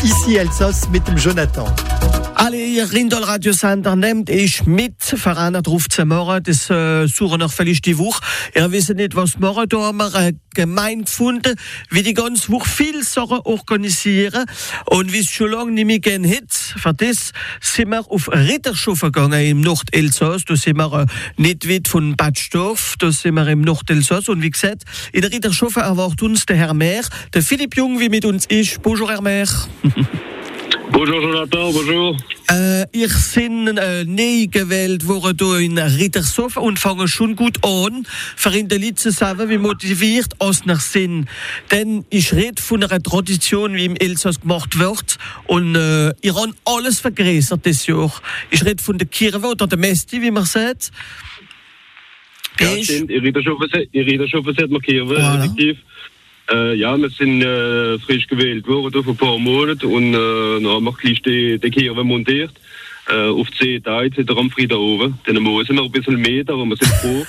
ici Elsass mit dem Jonathan. Alle, ihr Rindal Radiosender nehmt ich mit, Vereiner drauf zu morgen, das suchen noch völlig die Woche. Ihr wisst nicht, was morgen, da haben wir gemein gefunden, wie die ganze Woche viel Sachen organisieren. Und wie es schon lange nicht mehr gehen hat, für das sind wir auf Rittershofen gegangen im Nordelsass. Da sind wir nicht weit von Bad Stoff, da sind wir im Nordelsass. Und wie gesagt, in der Rittershofen erwartet uns der Herr Maire, der Philipp Jung, wie mit uns ist. Bonjour, Herr Maire. Bonjour Jonathan, bonjour. Ich bin neu gewählt worden hier in Rittershofen und fange schon gut an, für in der Leute zu sagen, wie motiviert aus nach sind. Denn ich rede von einer Tradition, wie im Elsass gemacht wird. Und ihr habt alles vergrößert das Jahr. Ich rede von der Kirche oder der Mesti, wie man sagt. Ja, stimmt. In Rittershofen sagt man Kirche, effektiv. Ja, wir sind frisch gewählt worden vor ein paar Monaten und dann haben wir gleich die Kirche montiert. Auf 10 Etagen sind wir am Freitag oben. Dann müssen wir ein bisschen mehr, aber wir sind froh.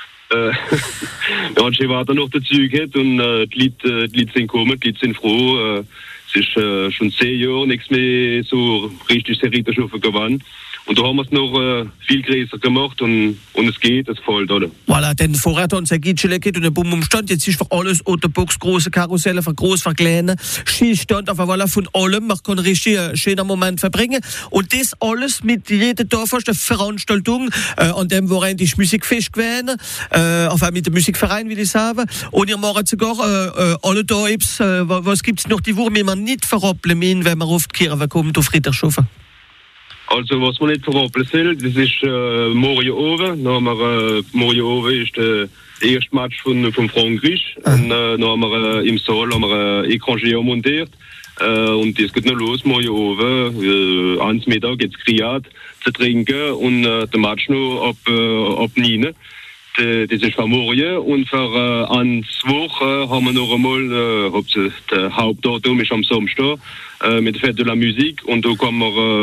Wir haben schon weiter noch dazu gehabt und die Leute sind gekommen, die Leute sind froh. Es ist schon 10 Jahre nichts mehr so richtig sehr Rittershofen gewonnen. Und da haben wir es noch viel größer gemacht und es geht, es gefällt, oder? Voilà, denn vorher hat uns ein Gitschele geht und ein Bumumstand. Jetzt ist für alles unter Box, große Karusselle, für groß, für kleine, Skistand, aber voilà, von allem. Man kann richtig einen schönen Moment verbringen. Und das alles mit jeder Dorfers Veranstaltung, an dem Wochenende ist Musikfest gewesen, enfin mit dem Musikverein, will ich sagen. Und ihr macht sogar alle da, was gibt's noch die Woche, wie man nicht verrappeln müssen, wenn man auf die Kirche kommt, auf Rittershofen? Also, was man nicht verrappeln soll, das ist morgen oben. Morgen oben ist der erste Match von Frankreich. Und dann haben wir im Saal ein Écranger montiert. Und das geht noch los, morgen oben. Ans Mittag geht's Kriat zu trinken und der Match noch ab 9. Das ist für morgen. Und für ans Woche haben wir noch einmal, der Hauptdatum ist am Samstag, mit der Fête de la Musique. Und da haben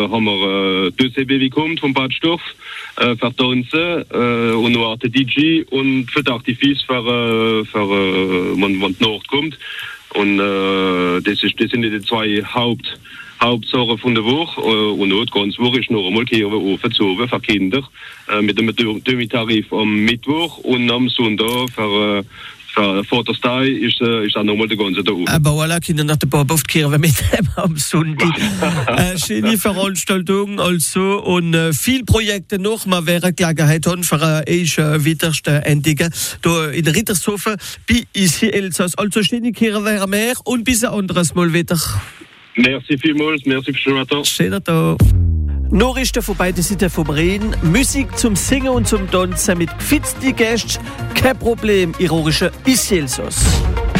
wir 2 CBW kommt vom Bad Stoff, für Tanzen, und noch der DJ und für die Artifice, für wenn die Nacht kommt. Und das sind die 2 Hauptsachen von der Woche. Und noch die ganze Woche ist noch einmal Kirche offen zu oben für Kinder, mit dem Demi-Tarif am Mittwoch und am Sonntag für Vaterstag ist auch nochmal der ganze Tag oben. Aber voilà, Kinder nach der Papa auf die Kirche mitnehmen am Sonntag. Schöne Veranstaltung also und viele Projekte noch. Man wäre Gelegenheit haben für eine wiederste Endung da in Rittershofen bei ici Elsass. Also schöne Kirche wäre mehr und bis ein anderes Mal wieder. Merci vielmals, merci für Jonathan. Schöner Tag. Nachrichten von beiden Seiten vom Rhein, Musik zum Singen und zum Tanzen mit gefitzten Gästen, kein Problem, ironische ici Elsass.